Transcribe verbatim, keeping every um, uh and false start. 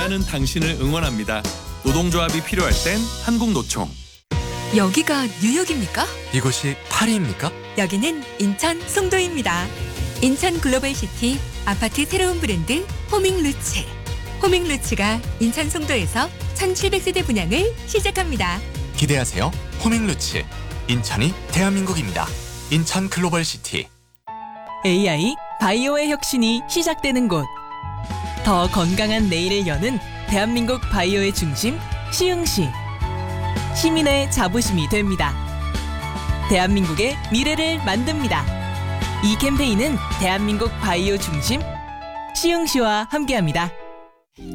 일하는 당신을 응원합니다. 노동조합이 필요할 땐 한국노총. 여기가 뉴욕입니까? 이곳이 파리입니까? 여기는 인천 송도입니다. 인천 글로벌시티 아파트 새로운 브랜드 호밍루츠. 호밍루츠가 인천 송도에서 천칠백 세대 분양을 시작합니다. 기대하세요. 호밍루츠. 인천이 대한민국입니다. 인천 글로벌시티. 에이아이 바이오의 혁신이 시작되는 곳. 더 건강한 내일을 여는 대한민국 바이오의 중심 시흥시. 시민의 자부심이 됩니다. 대한민국의 미래를 만듭니다. 이 캠페인은 대한민국 바이오 중심 시흥시와 함께합니다.